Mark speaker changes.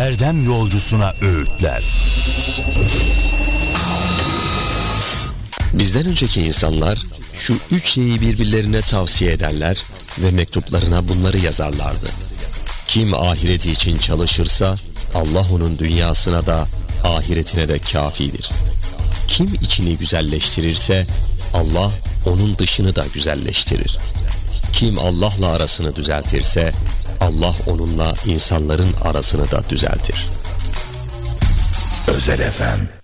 Speaker 1: erdem yolcusuna öğütler.
Speaker 2: Bizden önceki insanlar şu 3 şeyi birbirlerine tavsiye ederler ve mektuplarına bunları yazarlardı. Kim ahireti için çalışırsa Allah onun dünyasına da ahiretine de kafidir. Kim içini güzelleştirirse Allah onun dışını da güzelleştirir. Kim Allah'la arasını düzeltirse Allah onunla insanların arasını da düzeltir.
Speaker 1: Özel FM